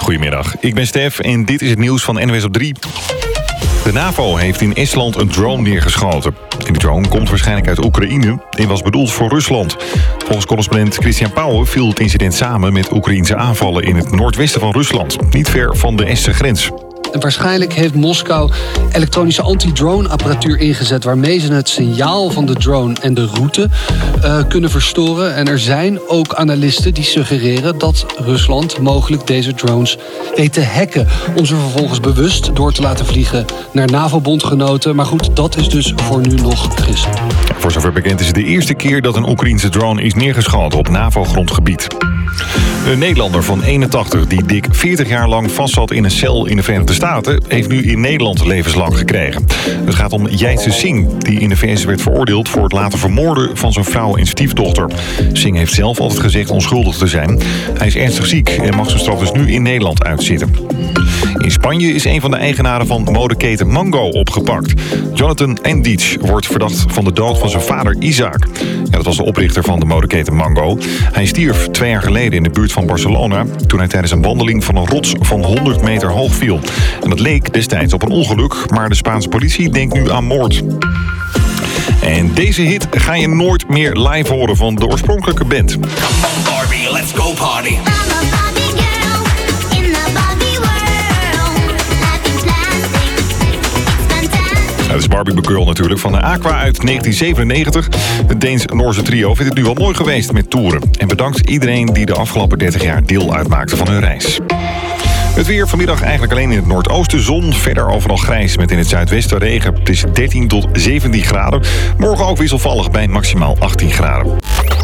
Goedemiddag, ik ben Stef en dit is het nieuws van NWS op 3. De NAVO heeft in Estland een drone neergeschoten. En die drone komt waarschijnlijk uit Oekraïne en was bedoeld voor Rusland. Volgens correspondent Christian Pauwen viel het incident samen met Oekraïense aanvallen in het noordwesten van Rusland. Niet ver van de Estse grens. En waarschijnlijk heeft Moskou elektronische anti-drone-apparatuur ingezet, waarmee ze het signaal van de drone en de route kunnen verstoren. En er zijn ook analisten die suggereren dat Rusland mogelijk deze drones weet te hacken, om ze vervolgens bewust door te laten vliegen naar NAVO-bondgenoten. Maar goed, dat is dus voor nu nog gissing. Voor zover bekend is het de eerste keer dat een Oekraïense drone is neergeschoten op NAVO-grondgebied. Een Nederlander van 81 die dik 40 jaar lang vastzat in een cel in de Verenigde Staten, heeft nu in Nederland levenslang gekregen. Het gaat om Jayse Singh, die in de VS werd veroordeeld voor het laten vermoorden van zijn vrouw en stiefdochter. Singh heeft zelf altijd gezegd onschuldig te zijn. Hij is ernstig ziek en mag zijn straf dus nu in Nederland uitzitten. In Spanje is een van de eigenaren van modeketen Mango opgepakt. Jonathan Endic wordt verdacht van de dood van zijn vader Isaac. Ja, dat was de oprichter van de modeketen Mango. Hij stierf 2 jaar geleden in de buurt van Barcelona toen hij tijdens een wandeling van een rots van 100 meter hoog viel. En dat leek destijds op een ongeluk, maar de Spaanse politie denkt nu aan moord. En deze hit ga je nooit meer live horen van de oorspronkelijke band. Come on Barbie, let's go party. Dat is Barbie Girl natuurlijk, van de Aqua uit 1997. Het Deens-Noorse trio vindt het nu wel mooi geweest met toeren. En bedankt iedereen die de afgelopen 30 jaar deel uitmaakte van hun reis. Het weer vanmiddag eigenlijk alleen in het noordoosten zon. Verder overal grijs met in het zuidwesten regen. Het is 13 tot 17 graden. Morgen ook wisselvallig bij maximaal 18 graden.